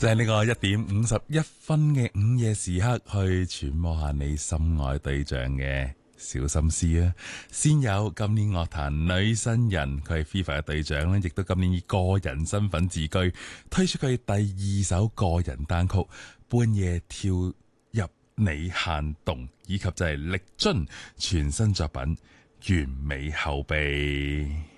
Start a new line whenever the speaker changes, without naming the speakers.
就係呢個1:51嘅午夜時刻，去揣摩下你心愛對象嘅小心思啊！先有今年樂壇女新人，佢係 FIFA 嘅隊長咧，亦都今年以個人身份自居，推出佢第2首個人單曲《半夜跳入你限動》，以及就係力臻全新作品《完美後備》。